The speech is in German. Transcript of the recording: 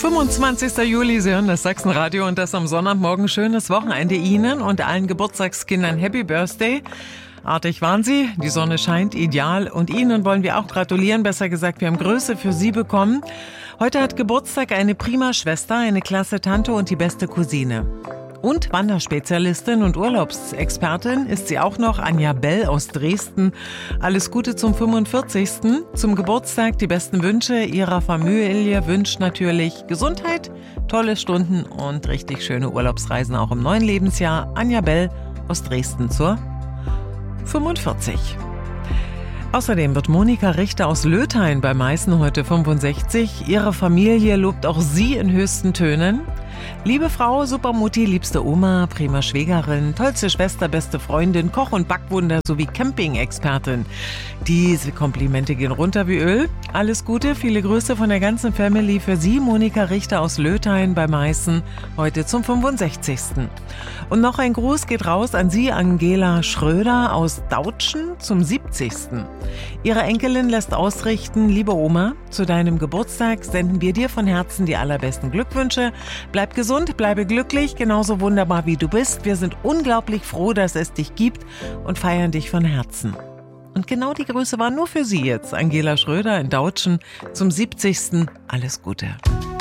25. Juli, Sie hören das Sachsenradio und das am Sonntagmorgen. Schönes Wochenende Ihnen und allen Geburtstagskindern. Happy Birthday. Artig waren Sie, die Sonne scheint, ideal. Und Ihnen wollen wir auch gratulieren, besser gesagt, wir haben Grüße für Sie bekommen. Heute hat Geburtstag eine prima Schwester, eine klasse Tante und die beste Cousine. Und Wanderspezialistin und Urlaubsexpertin ist sie auch noch, Anja Bell aus Dresden. Alles Gute zum 45. Zum Geburtstag, die besten Wünsche ihrer Familie wünscht natürlich Gesundheit, tolle Stunden und richtig schöne Urlaubsreisen auch im neuen Lebensjahr. Anja Bell aus Dresden zur 45. Außerdem wird Monika Richter aus Löthain bei Meißen heute 65. Ihre Familie lobt auch sie in höchsten Tönen. Liebe Frau, Supermutti, liebste Oma, prima Schwägerin, tollste Schwester, beste Freundin, Koch- und Backwunder sowie Camping-Expertin. Diese Komplimente gehen runter wie Öl. Alles Gute, viele Grüße von der ganzen Family für Sie, Monika Richter aus Löthain bei Meißen, heute zum 65. Und noch ein Gruß geht raus an Sie, Angela Schröder aus Dautschen, zum 70. Ihre Enkelin lässt ausrichten, liebe Oma, zu deinem Geburtstag senden wir dir von Herzen die allerbesten Glückwünsche. Bleib gesund, bleibe glücklich, genauso wunderbar wie du bist. Wir sind unglaublich froh, dass es dich gibt und feiern dich von Herzen. Und genau die Grüße waren nur für Sie jetzt, Angela Schröder in Dautschen zum 70. Alles Gute.